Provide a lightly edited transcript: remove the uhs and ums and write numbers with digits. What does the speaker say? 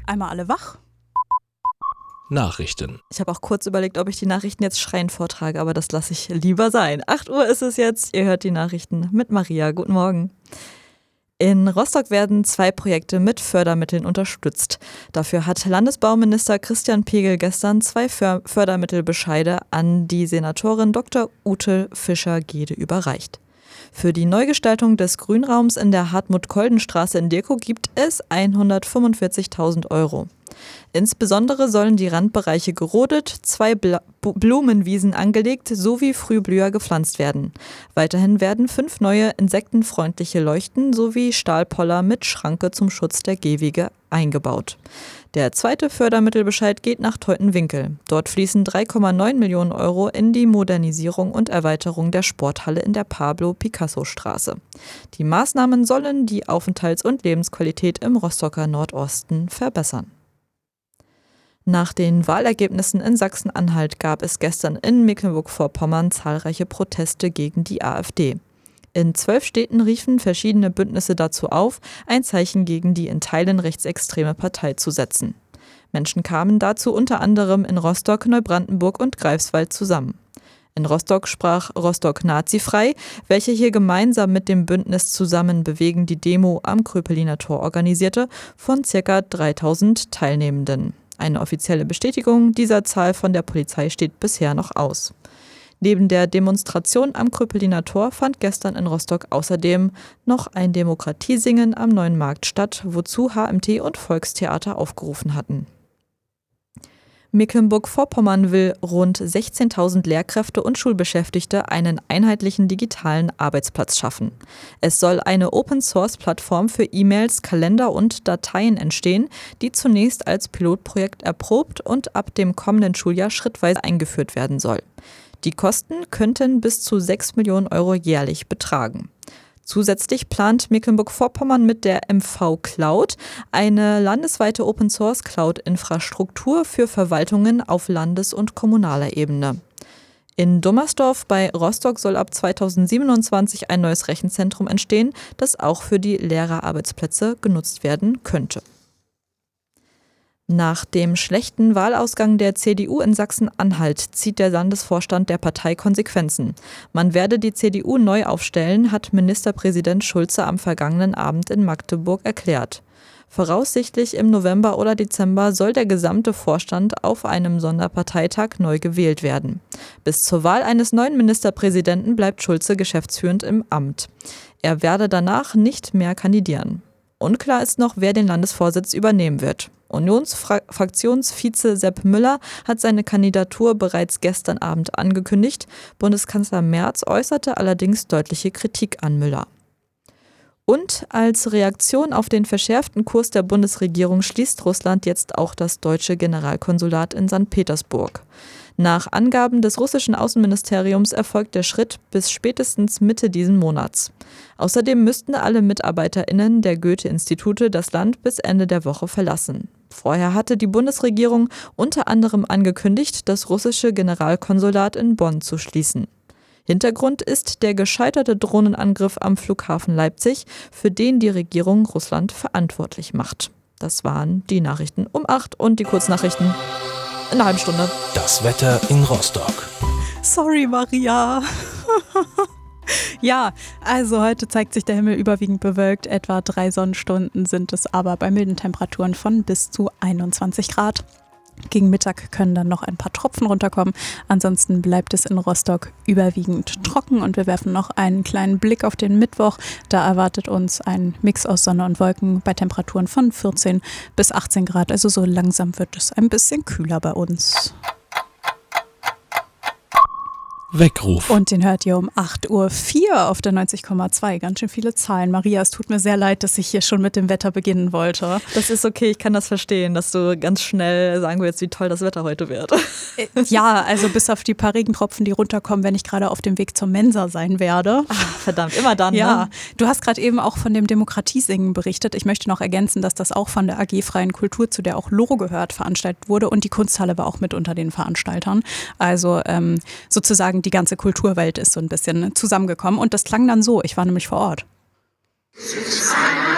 Einmal alle wach. Nachrichten. Ich habe auch kurz überlegt, ob ich die Nachrichten jetzt schreiend vortrage, aber das lasse ich lieber sein. 8 Uhr ist es jetzt. Ihr hört die Nachrichten mit Maria. Guten Morgen. In Rostock werden 2 Projekte mit Fördermitteln unterstützt. Dafür hat Landesbauminister Christian Pegel gestern 2 Fördermittelbescheide an die Senatorin Dr. Ute Fischer-Gede überreicht. Für die Neugestaltung des Grünraums in der Hartmut-Kolden-Straße in Dirkow gibt es 145.000 €. Insbesondere sollen die Randbereiche gerodet, 2 Blumenwiesen angelegt sowie Frühblüher gepflanzt werden. Weiterhin werden 5 neue insektenfreundliche Leuchten sowie Stahlpoller mit Schranke zum Schutz der Gehwege eingebaut. Der zweite Fördermittelbescheid geht nach Teutenwinkel. Dort fließen 3,9 Millionen € in die Modernisierung und Erweiterung der Sporthalle in der Pablo-Picasso-Straße. Die Maßnahmen sollen die Aufenthalts- und Lebensqualität im Rostocker Nordosten verbessern. Nach den Wahlergebnissen in Sachsen-Anhalt gab es gestern in Mecklenburg-Vorpommern zahlreiche Proteste gegen die AfD. In 12 Städten riefen verschiedene Bündnisse dazu auf, ein Zeichen gegen die in Teilen rechtsextreme Partei zu setzen. Menschen kamen dazu unter anderem in Rostock, Neubrandenburg und Greifswald zusammen. In Rostock sprach Rostock Nazifrei, welche hier gemeinsam mit dem Bündnis Zusammen bewegen die Demo am Kröpeliner Tor organisierte, von ca. 3.000 Teilnehmenden. Eine offizielle Bestätigung dieser Zahl von der Polizei steht bisher noch aus. Neben der Demonstration am Kröpeliner Tor fand gestern in Rostock außerdem noch ein Demokratiesingen am Neuen Markt statt, wozu HMT und Volkstheater aufgerufen hatten. Mecklenburg-Vorpommern will rund 16.000 Lehrkräfte und Schulbeschäftigte einen einheitlichen digitalen Arbeitsplatz schaffen. Es soll eine Open-Source-Plattform für E-Mails, Kalender und Dateien entstehen, die zunächst als Pilotprojekt erprobt und ab dem kommenden Schuljahr schrittweise eingeführt werden soll. Die Kosten könnten bis zu 6 Millionen € jährlich betragen. Zusätzlich plant Mecklenburg-Vorpommern mit der MV Cloud eine landesweite Open-Source-Cloud-Infrastruktur für Verwaltungen auf Landes- und kommunaler Ebene. In Dummersdorf bei Rostock soll ab 2027 ein neues Rechenzentrum entstehen, das auch für die Lehrerarbeitsplätze genutzt werden könnte. Nach dem schlechten Wahlausgang der CDU in Sachsen-Anhalt zieht der Landesvorstand der Partei Konsequenzen. Man werde die CDU neu aufstellen, hat Ministerpräsident Schulze am vergangenen Abend in Magdeburg erklärt. Voraussichtlich im November oder Dezember soll der gesamte Vorstand auf einem Sonderparteitag neu gewählt werden. Bis zur Wahl eines neuen Ministerpräsidenten bleibt Schulze geschäftsführend im Amt. Er werde danach nicht mehr kandidieren. Unklar ist noch, wer den Landesvorsitz übernehmen wird. Unionsfraktionsvize Sepp Müller hat seine Kandidatur bereits gestern Abend angekündigt. Bundeskanzler Merz äußerte allerdings deutliche Kritik an Müller. Und als Reaktion auf den verschärften Kurs der Bundesregierung schließt Russland jetzt auch das deutsche Generalkonsulat in St. Petersburg. Nach Angaben des russischen Außenministeriums erfolgt der Schritt bis spätestens Mitte diesen Monats. Außerdem müssten alle MitarbeiterInnen der Goethe-Institute das Land bis Ende der Woche verlassen. Vorher hatte die Bundesregierung unter anderem angekündigt, das russische Generalkonsulat in Bonn zu schließen. Hintergrund ist der gescheiterte Drohnenangriff am Flughafen Leipzig, für den die Regierung Russland verantwortlich macht. Das waren die Nachrichten um 8 und die Kurznachrichten in einer halben Stunde. Das Wetter in Rostock. Sorry, Maria. Ja, also heute zeigt sich der Himmel überwiegend bewölkt. Etwa 3 Sonnenstunden sind es aber bei milden Temperaturen von bis zu 21 Grad. Gegen Mittag können dann noch ein paar Tropfen runterkommen. Ansonsten bleibt es in Rostock überwiegend trocken und wir werfen noch einen kleinen Blick auf den Mittwoch. Da erwartet uns ein Mix aus Sonne und Wolken bei Temperaturen von 14 bis 18 Grad. Also so langsam wird es ein bisschen kühler bei uns. Weckruf. Und den hört ihr um 8.04 Uhr auf der 90,2. Ganz schön viele Zahlen. Maria, es tut mir sehr leid, dass ich hier schon mit dem Wetter beginnen wollte. Das ist okay, ich kann das verstehen, dass du ganz schnell sagen willst, wie toll das Wetter heute wird. Ja, also bis auf die paar Regentropfen, die runterkommen, wenn ich gerade auf dem Weg zur Mensa sein werde. Ach, verdammt, immer dann, ja, ne? Du hast gerade eben auch von dem Demokratiesingen berichtet. Ich möchte noch ergänzen, dass das auch von der AG Freien Kultur, zu der auch Loro gehört, veranstaltet wurde und die Kunsthalle war auch mit unter den Veranstaltern. Also sozusagen die ganze Kulturwelt ist so ein bisschen zusammengekommen und das klang dann so. Ich war nämlich vor Ort.